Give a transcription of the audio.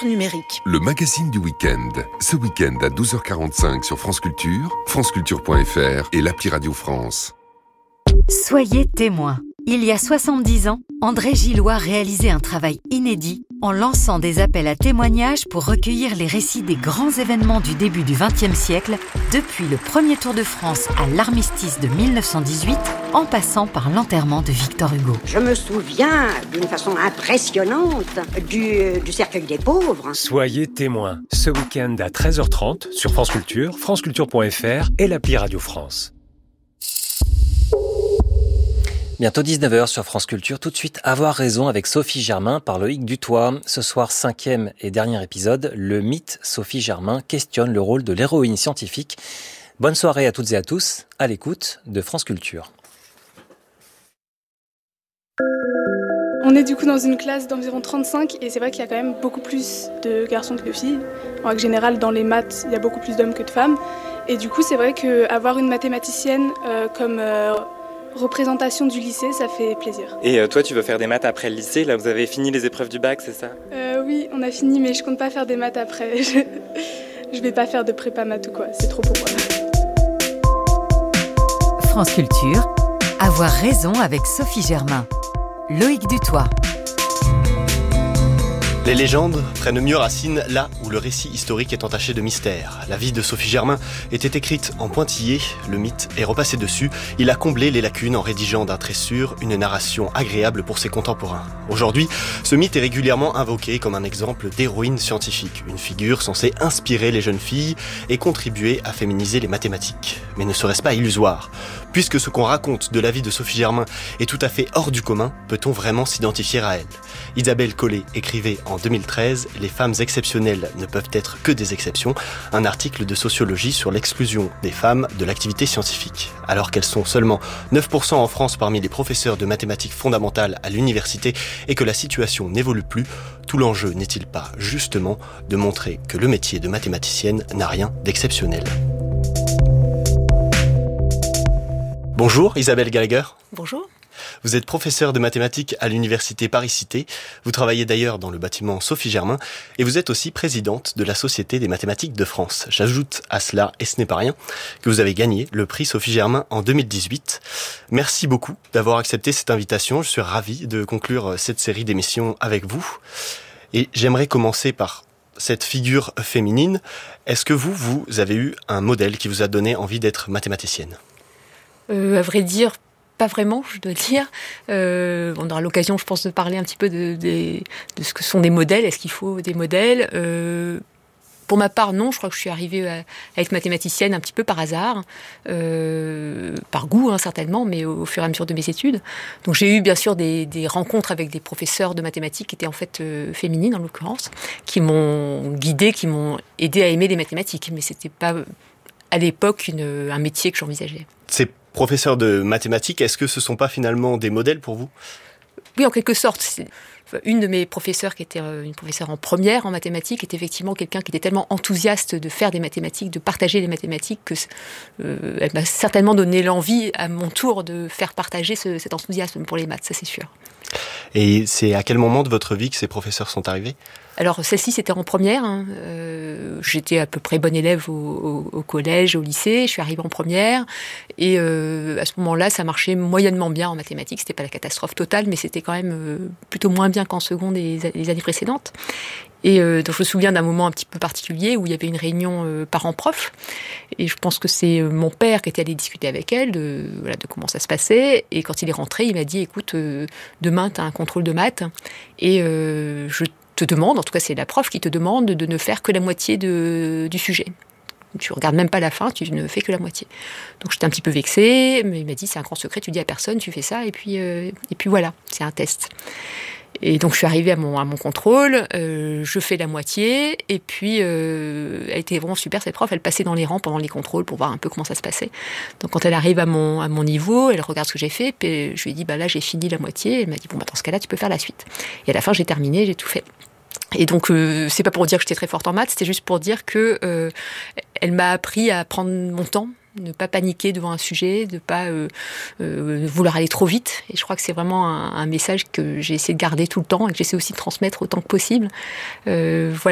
culture numérique. Le magazine du week-end. Ce week-end à 12h45 sur France Culture, franceculture.fr et l'appli Radio France. Soyez témoins. Il y a 70 ans, André Gillois réalisait un travail inédit en lançant des appels à témoignages pour recueillir les récits des grands événements du début du XXe siècle, depuis le premier Tour de France à l'armistice de 1918, en passant par l'enterrement de Victor Hugo. Je me souviens d'une façon impressionnante du cercueil des pauvres. Soyez témoins, ce week-end à 13h30 sur France Culture, franceculture.fr et l'appli Radio France. Bientôt 19h sur France Culture. Tout de suite, Avoir raison avec Sophie Germain par Loïc Dutoit. Ce soir, 5e et dernier épisode, le mythe Sophie Germain questionne le rôle de l'héroïne scientifique. Bonne soirée à toutes et à tous, à l'écoute de France Culture. On est du coup dans une classe d'environ 35 et c'est vrai qu'il y a quand même beaucoup plus de garçons que de filles. En règle générale, dans les maths, il y a beaucoup plus d'hommes que de femmes. Et du coup, c'est vrai qu'avoir une mathématicienne comme représentation du lycée, ça fait plaisir. Et toi, tu veux faire des maths après le lycée? Là, vous avez fini les épreuves du bac, c'est ça? Oui, on a fini, mais je compte pas faire des maths après. Je vais pas faire de prépa maths ou quoi, c'est trop pour moi. France Culture, Avoir raison avec Sophie Germain. Loïc Dutoit. Les légendes prennent mieux racine là où le récit historique est entaché de mystère. La vie de Sophie Germain était écrite en pointillé, le mythe est repassé dessus, il a comblé les lacunes en rédigeant d'un trait sûr une narration agréable pour ses contemporains. Aujourd'hui, ce mythe est régulièrement invoqué comme un exemple d'héroïne scientifique, une figure censée inspirer les jeunes filles et contribuer à féminiser les mathématiques. Mais ne serait-ce pas illusoire? Puisque ce qu'on raconte de la vie de Sophie Germain est tout à fait hors du commun, peut-on vraiment s'identifier à elle? Isabelle Collet écrivait en 2013 « Les femmes exceptionnelles ne peuvent être que des exceptions », un article de sociologie sur l'exclusion des femmes de l'activité scientifique. Alors qu'elles sont seulement 9% en France parmi les professeurs de mathématiques fondamentales à l'université et que la situation n'évolue plus, tout l'enjeu n'est-il pas justement de montrer que le métier de mathématicienne n'a rien d'exceptionnel? Bonjour Isabelle Gallagher. Bonjour. Vous êtes professeure de mathématiques à l'université Paris-Cité. Vous travaillez d'ailleurs dans le bâtiment Sophie Germain et vous êtes aussi présidente de la Société des mathématiques de France. J'ajoute à cela, et ce n'est pas rien, que vous avez gagné le prix Sophie Germain en 2018. Merci beaucoup d'avoir accepté cette invitation. Je suis ravi de conclure cette série d'émissions avec vous. Et j'aimerais commencer par cette figure féminine. Est-ce que vous avez eu un modèle qui vous a donné envie d'être mathématicienne ? À vrai dire, pas vraiment, je dois dire. On aura l'occasion, je pense, de parler un petit peu de ce que sont des modèles. Est-ce qu'il faut des modèles? Pour ma part, non. Je crois que je suis arrivée à être mathématicienne un petit peu par hasard, par goût, certainement, mais au fur et à mesure de mes études. Donc j'ai eu bien sûr des rencontres avec des professeurs de mathématiques qui étaient en fait féminines, en l'occurrence, qui m'ont guidée, qui m'ont aidée à aimer les mathématiques. Mais c'était pas à l'époque un métier que j'envisageais. Ces professeurs de mathématiques, est-ce que ce ne sont pas finalement des modèles pour vous? Oui, en quelque sorte. Une de mes professeurs, qui était une professeure en première en mathématiques, était effectivement quelqu'un qui était tellement enthousiaste de faire des mathématiques, de partager les mathématiques, que elle m'a certainement donné l'envie, à mon tour, de faire partager cet enthousiasme pour les maths, ça c'est sûr. Et c'est à quel moment de votre vie que ces professeurs sont arrivés? Alors, celle-ci, c'était en première. J'étais à peu près bonne élève au collège, au lycée. Je suis arrivée en première. Et à ce moment-là, ça marchait moyennement bien en mathématiques. C'était pas la catastrophe totale, mais c'était quand même plutôt moins bien qu'en seconde et les années précédentes. Et donc, je me souviens d'un moment un petit peu particulier où il y avait une réunion parents-prof. Et je pense que c'est mon père qui était allé discuter avec elle de comment ça se passait. Et quand il est rentré, il m'a dit « Écoute, demain, tu as un contrôle de maths. Et je te demande, en tout cas c'est la prof qui te demande de ne faire que la moitié du sujet. Tu regardes même pas la fin, tu ne fais que la moitié. » Donc j'étais un petit peu vexée, mais il m'a dit c'est un grand secret, tu dis à personne, tu fais ça, et puis voilà, c'est un test. Et donc je suis arrivée à mon contrôle, je fais la moitié, et puis elle était vraiment super cette prof, elle passait dans les rangs pendant les contrôles pour voir un peu comment ça se passait. Donc quand elle arrive à mon niveau, elle regarde ce que j'ai fait, puis je lui ai dit là j'ai fini la moitié, elle m'a dit dans ce cas-là tu peux faire la suite. Et à la fin j'ai terminé, j'ai tout fait. Et donc, c'est pas pour dire que j'étais très forte en maths, c'était juste pour dire que elle m'a appris à prendre mon temps, ne pas paniquer devant un sujet, de pas vouloir aller trop vite. Et je crois que c'est vraiment un message que j'ai essayé de garder tout le temps et que j'essaie aussi de transmettre autant que possible. Voilà.